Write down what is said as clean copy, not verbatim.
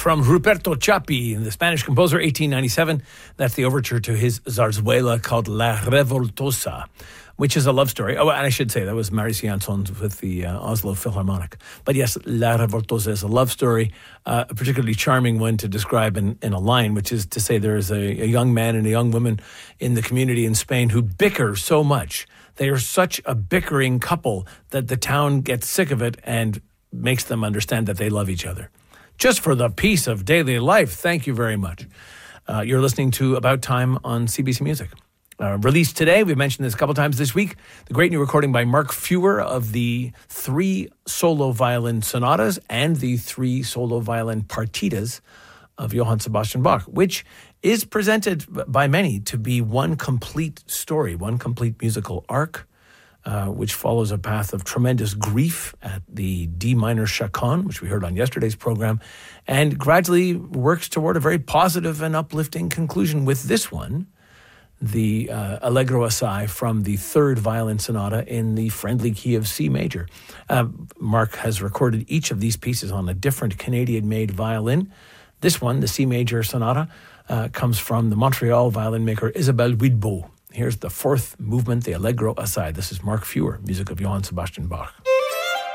from Ruperto Chappi, the Spanish composer, 1897. That's the overture to his zarzuela called La Revoltosa, which is a love story. Oh, and I should say that was Marius Jansson with the Oslo Philharmonic. But yes, La Revoltosa is a love story, a particularly charming one to describe in a line, which is to say there is a young man and a young woman in the community in Spain who bicker so much. They are such a bickering couple that the town gets sick of it and makes them understand that they love each other. Just for the peace of daily life, thank you very much. You're listening to About Time on CBC Music. Released today, we've mentioned this a couple times this week, the great new recording by Mark Feuer of the 3 solo violin sonatas and the 3 solo violin partitas of Johann Sebastian Bach, which is presented by many to be one complete story, one complete musical arc, which follows a path of tremendous grief at the D minor chaconne, which we heard on yesterday's program, and gradually works toward a very positive and uplifting conclusion with this one, the Allegro Assai from the 3rd violin sonata in the friendly key of C major. Mark has recorded each of these pieces on a different Canadian-made violin. This one, the C major sonata, comes from the Montreal violin maker Isabelle Widbeau. Here's the 4th movement, the Allegro Assai. This is Mark Feuer, music of Johann Sebastian Bach.